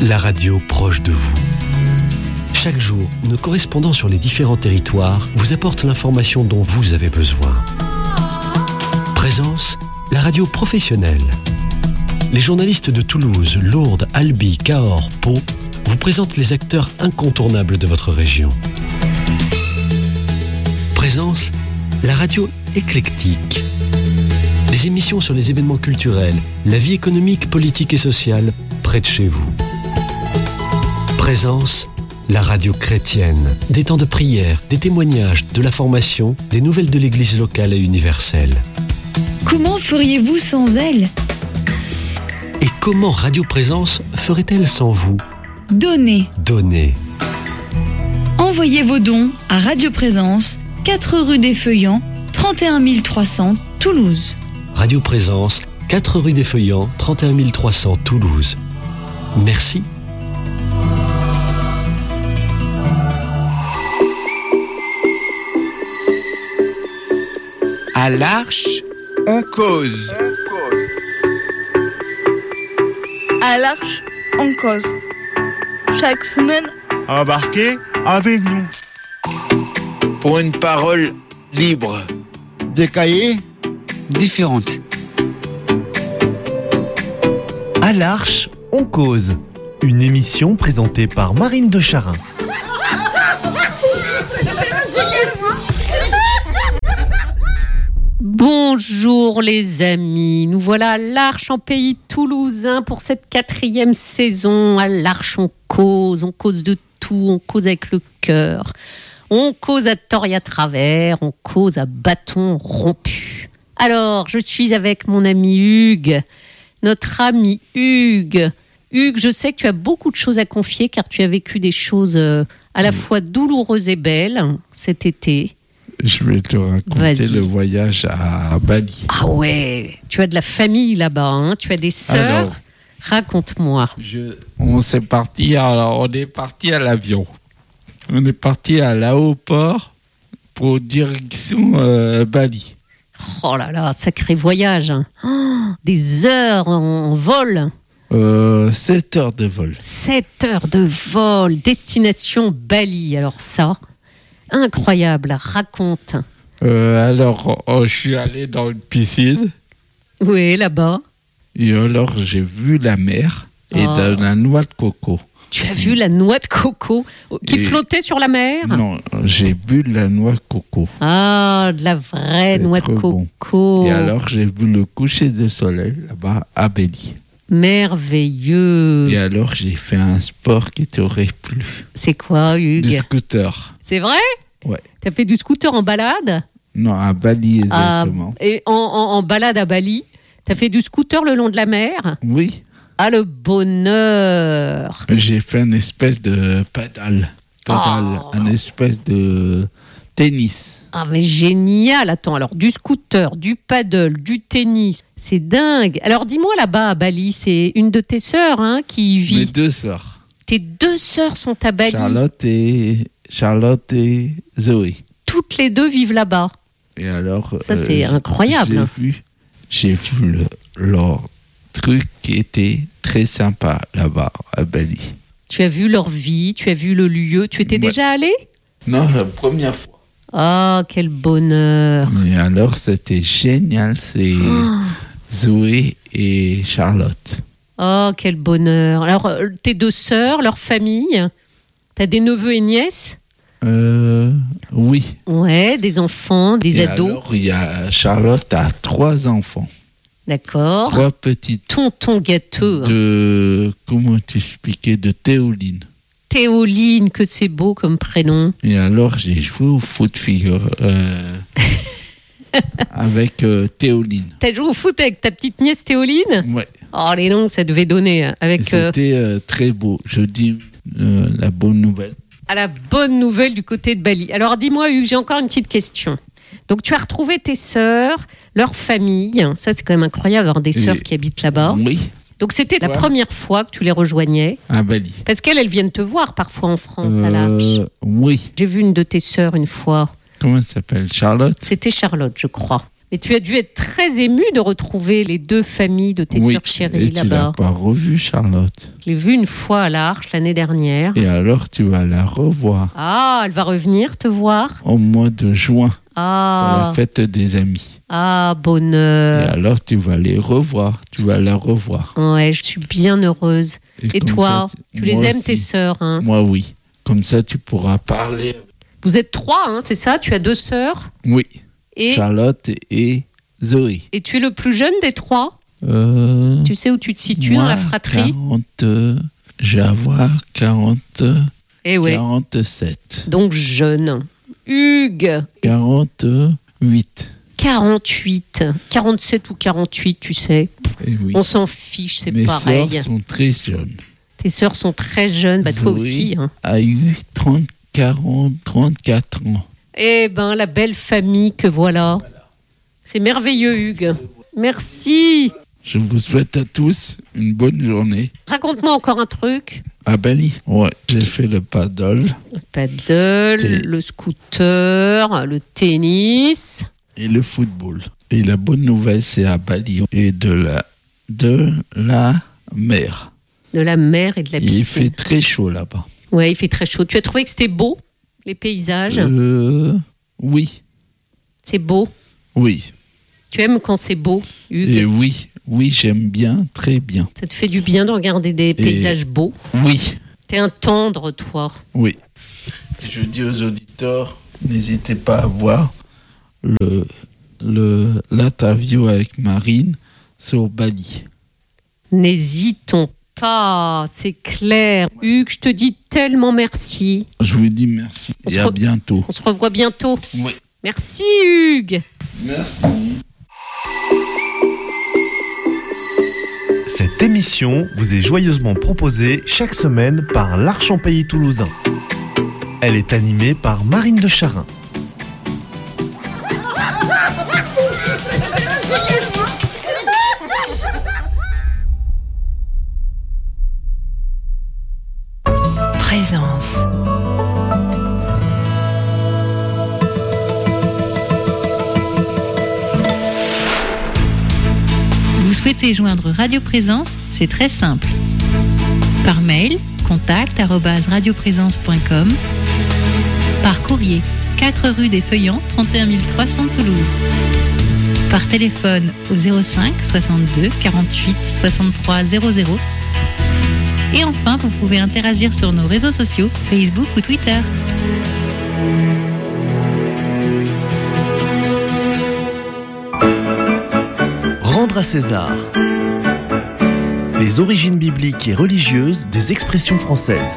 la radio proche de vous. Chaque jour, nos correspondants sur les différents territoires vous apportent l'information dont vous avez besoin. Présence, la radio professionnelle. Les journalistes de Toulouse, Lourdes, Albi, Cahors, Pau vous présentent les acteurs incontournables de votre région. Présence, la radio éclectique. Des émissions sur les événements culturels, la vie économique, politique et sociale près de chez vous. Présence, la radio chrétienne. Des temps de prière, des témoignages, de la formation, des nouvelles de l'église locale et universelle. Comment feriez-vous sans elle ? Et comment Radio Présence ferait-elle sans vous ? Donnez. Envoyez vos dons à Radio Présence, 4 rue des Feuillants, 31 300, Toulouse. Radio Présence, 4 rue des Feuillants, 31 300, Toulouse. Merci. À l'Arche, on cause. À l'Arche, on cause. Chaque semaine, embarquez avec nous. Pour une parole libre. Des cahiers différentes. À l'Arche, on cause. Une émission présentée par Marine de Charin. Bonjour les amis, nous voilà à l'Arche en pays toulousain pour cette 4e saison. À l'Arche on cause de tout, on cause avec le cœur, on cause à tort et à travers, on cause à bâton rompu. Alors je suis avec mon ami Hugues, notre ami Hugues. Hugues, je sais que tu as beaucoup de choses à confier car tu as vécu des choses à la fois douloureuses et belles cet été. Je vais te raconter le voyage à Bali. Ah ouais, tu as de la famille là-bas, hein, tu as des sœurs. Alors, raconte-moi. On est parti à l'avion. On est parti à l'aéroport pour direction Bali. Oh là là, sacré voyage. Hein. Oh, des heures en vol. 7 heures de vol. 7 heures de vol, destination Bali. Alors ça... incroyable, raconte. Je suis allé dans une piscine. Oui, là-bas. Et alors, j'ai vu la mer et de la noix de coco. Tu as vu la noix de coco qui flottait sur la mer ? Non, j'ai bu de la noix de coco. Ah, de la vraie noix de coco. Bon. Et alors, j'ai vu le coucher de soleil là-bas à Bali. Merveilleux. Et alors, j'ai fait un sport qui t'aurait plu. C'est quoi, Hugues ? Du scooter. C'est vrai ? Ouais. T'as fait du scooter en balade ? Non, à Bali exactement. Et en balade à Bali, t'as fait du scooter le long de la mer ? Oui. Ah, le bonheur ! J'ai fait une espèce de paddle, une espèce de tennis. Ah mais génial. Attends, alors du scooter, du paddle, du tennis, c'est dingue. Alors dis-moi là-bas à Bali, c'est une de tes sœurs qui vit. Mes 2 sœurs. Tes 2 sœurs sont à Bali. Charlotte et Zoé. Toutes les 2 vivent là-bas. Et alors, ça c'est incroyable. J'ai vu leur truc qui était très sympa là-bas à Bali. Tu as vu leur vie, tu as vu le lieu. Tu étais déjà allé ? Non, la première fois. Ah, quel bonheur. Et alors, c'était génial. C'est Zoé et Charlotte. Oh, quel bonheur. Alors, tes 2 sœurs, leur famille, t'as des neveux et nièces ? Oui. Ouais, des enfants, des ados. Alors, il y a Charlotte a 3 enfants. D'accord. 3 petites. Tonton gâteux. Comment t'expliquer ? De Théoline. Théoline, que c'est beau comme prénom. Et alors, j'ai joué au foot figure avec Théoline. T'as joué au foot avec ta petite nièce Théoline ? Ouais. Oh, les noms, ça devait donner. C'était très beau. Je dis la bonne nouvelle. À la bonne nouvelle du côté de Bali. Alors, dis-moi, Hugues, j'ai encore une petite question. Donc, tu as retrouvé tes sœurs, leur famille. Ça, c'est quand même incroyable d'avoir des sœurs qui habitent là-bas. Oui. Donc, c'était la première fois que tu les rejoignais. À Bali. Parce qu'elles viennent te voir parfois en France, à l'Arche. Oui. J'ai vu une de tes sœurs une fois. Comment elle s'appelle ? Charlotte ? C'était Charlotte, je crois. Et tu as dû être très émue de retrouver les deux familles de tes sœurs chéries et tu là-bas. l'as pas revue, Charlotte. Je l'ai vue une fois à l'Arche l'année dernière. Et alors, tu vas la revoir Ah, elle va revenir te voir. au mois de juin pour la Ah, fête des amis. ah, Et bonheur. alors, tu vas les revoir. Tu vas la revoir. Ouais, je suis bien heureuse. Et comme toi, ça, tu les moi aimes aussi. tes sœurs, hein? Moi, oui. Comme ça, tu pourras parler. Vous êtes 3, hein, c'est ça? Tu as 2 sœurs Oui. et Charlotte et Zoé. tu es le plus jeune des 3. Tu sais où tu te situes moi, dans la fratrie? 40, je vais avoir 40, Eh ouais, 47. donc jeune. Hugues, 48. 48. 47 ou 48, tu sais. Et oui. On s'en fiche, c'est Mes pareil. sœurs sont très jeunes. Tes sœurs sont très jeunes, bah toi Zoé aussi. Hein. a eu 34 ans. Eh ben, la belle famille que voilà. C'est merveilleux, Hugues. Merci. Je vous souhaite à tous une bonne journée. Raconte-moi encore un truc. À Bali, ouais, j'ai fait le paddle Le paddle, T'es- le scooter, le tennis. et le football. Et la bonne nouvelle, c'est à Bali et de la mer. De la mer et de la Il piscine. fait très chaud là-bas. Ouais, il fait très chaud. Tu as trouvé que c'était beau, les paysages? Oui, C'est beau. oui. Tu aimes quand c'est beau, Hugues? Et oui, j'aime bien, très bien. Ça te fait du bien de regarder des paysages beaux? Oui, T'es un tendre, toi. oui. Je dis aux auditeurs, n'hésitez pas à voir l'interview avec Marine sur Bali. N'hésitons pas, c'est clair. Hugues, je te dis tellement merci. Je vous dis merci On et se à re- bientôt. On se revoit bientôt. Oui. Merci, Hugues. Merci. Cette émission vous est joyeusement proposée chaque semaine par l'Arche en Pays toulousain. Elle est animée par Marine de Charin. Présence. Vous souhaitez joindre Radio Présence? C'est très simple. Par mail, contact@radioprésence.com. Par courrier, 4 rue des Feuillants, 31 300 Toulouse. Par téléphone au 05 62 48 63 00. Et enfin, vous pouvez interagir sur nos réseaux sociaux, Facebook ou Twitter. Rendre à César. Les origines bibliques et religieuses des expressions françaises.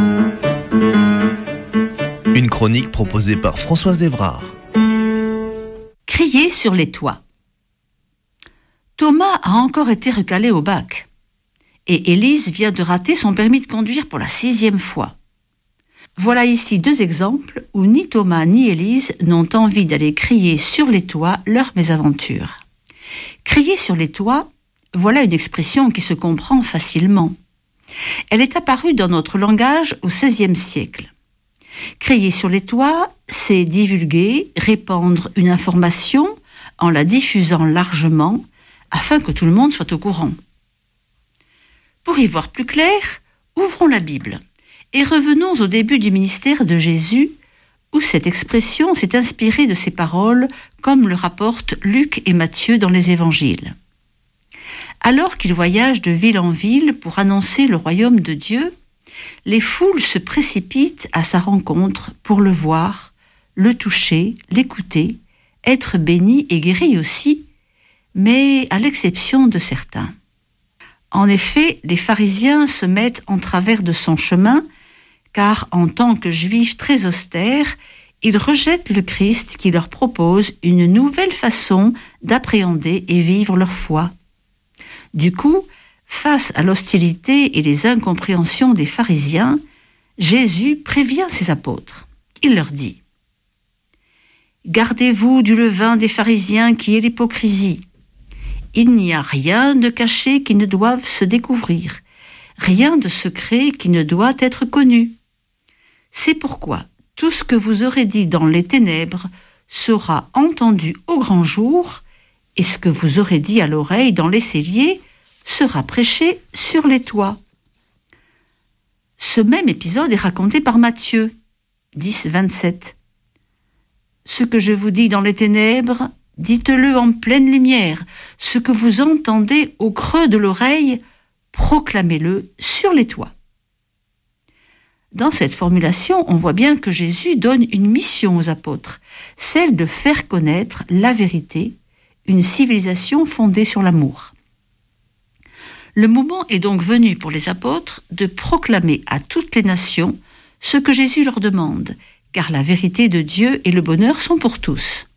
Une chronique proposée par Françoise Évrard. Crier sur les toits. Thomas a encore été recalé au bac. Et Élise vient de rater son permis de conduire pour la 6e fois. Voilà ici 2 exemples où ni Thomas ni Élise n'ont envie d'aller crier sur les toits leur mésaventure. Crier sur les toits, voilà une expression qui se comprend facilement. Elle est apparue dans notre langage au XVIe siècle. Crier sur les toits, c'est divulguer, répandre une information en la diffusant largement afin que tout le monde soit au courant. Pour y voir plus clair, ouvrons la Bible et revenons au début du ministère de Jésus où cette expression s'est inspirée de ces paroles comme le rapportent Luc et Matthieu dans les évangiles. Alors qu'il voyage de ville en ville pour annoncer le royaume de Dieu, les foules se précipitent à sa rencontre pour le voir, le toucher, l'écouter, être bénis et guéris aussi, mais à l'exception de certains. En effet, les pharisiens se mettent en travers de son chemin, car en tant que juifs très austères, ils rejettent le Christ qui leur propose une nouvelle façon d'appréhender et vivre leur foi. Du coup, face à l'hostilité et les incompréhensions des pharisiens, Jésus prévient ses apôtres. Il leur dit « Gardez-vous du levain des pharisiens qui est l'hypocrisie. Il n'y a rien de caché qui ne doive se découvrir, rien de secret qui ne doit être connu. C'est pourquoi tout ce que vous aurez dit dans les ténèbres sera entendu au grand jour, Et ce que vous aurez dit à l'oreille dans les celliers sera prêché sur les toits. Ce même épisode est raconté par Matthieu 10, 27. Ce que je vous dis dans les ténèbres, dites-le en pleine lumière. Ce que vous entendez au creux de l'oreille, proclamez-le sur les toits. Dans cette formulation, on voit bien que Jésus donne une mission aux apôtres, celle de faire connaître la vérité, une civilisation fondée sur l'amour. Le moment est donc venu pour les apôtres de proclamer à toutes les nations ce que Jésus leur demande, car la vérité de Dieu et le bonheur sont pour tous.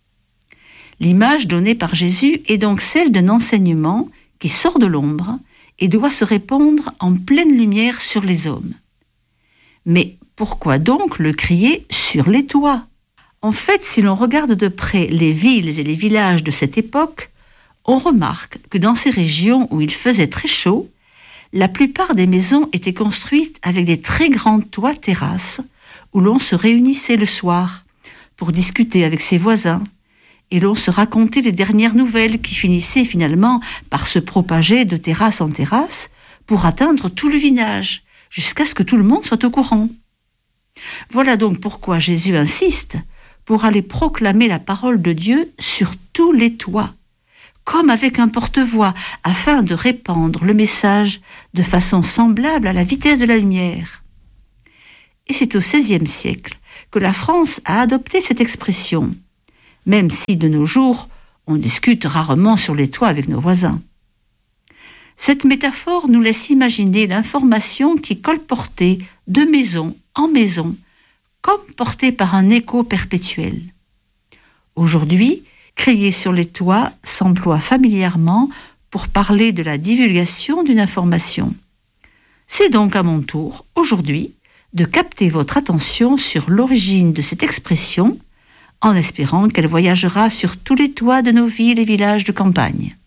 L'image donnée par Jésus est donc celle d'un enseignement qui sort de l'ombre et doit se répandre en pleine lumière sur les hommes. Mais pourquoi donc le crier sur les toits ? En fait, si l'on regarde de près les villes et les villages de cette époque, on remarque que dans ces régions où il faisait très chaud, la plupart des maisons étaient construites avec des très grands toits terrasses où l'on se réunissait le soir pour discuter avec ses voisins et l'on se racontait les dernières nouvelles qui finissaient finalement par se propager de terrasse en terrasse pour atteindre tout le village, jusqu'à ce que tout le monde soit au courant. Voilà donc pourquoi Jésus insiste pour aller proclamer la parole de Dieu sur tous les toits, comme avec un porte-voix, afin de répandre le message de façon semblable à la vitesse de la lumière. Et c'est au XVIe siècle que la France a adopté cette expression, même si de nos jours, on discute rarement sur les toits avec nos voisins. Cette métaphore nous laisse imaginer l'information qui colportait de maison en maison, comme portée par un écho perpétuel. Aujourd'hui, crier sur les toits s'emploie familièrement pour parler de la divulgation d'une information. C'est donc à mon tour, aujourd'hui, de capter votre attention sur l'origine de cette expression, en espérant qu'elle voyagera sur tous les toits de nos villes et villages de campagne.